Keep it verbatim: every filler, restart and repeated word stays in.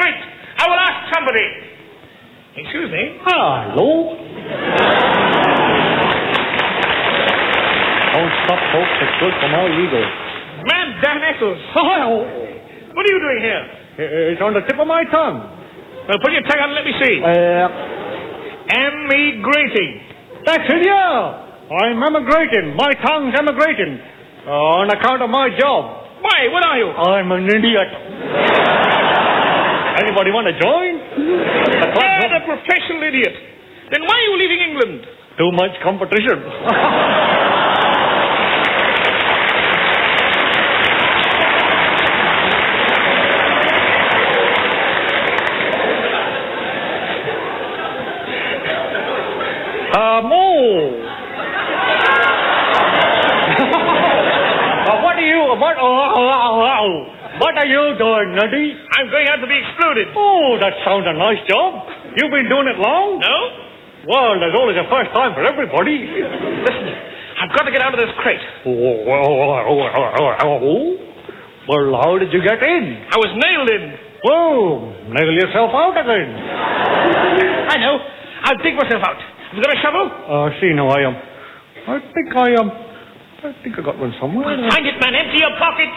crate. I will ask somebody. Excuse me. Hello. Don't stop, folks. It's good for my ego. Man, Dan Eccles. Hello. What are you doing here? It's on the tip of my tongue. Well, put your tongue out and let me see. Uh, Emigrating. that's it, yeah. I'm emigrating. My tongue's emigrating. Uh, on account of my job. Why? What are you? I'm an idiot. Anybody want to join? The club You're a professional idiot. Then why are you leaving England? Too much competition. Uh, Moo. uh, what are you, what, uh, uh, uh, what are you doing, Nutty? I'm going out to be excluded. Oh, that sounds a nice job. You've been doing it long? No? Well, there's always a first time for everybody. Listen, I've got to get out of this crate. Oh, well, how did you get in? I was nailed in. Oh, nail yourself out again. I know. I'll dig myself out. Have you got a shovel? Uh, see, no, I am. I think I am. I think I got one somewhere. Find it, man. Empty your pockets.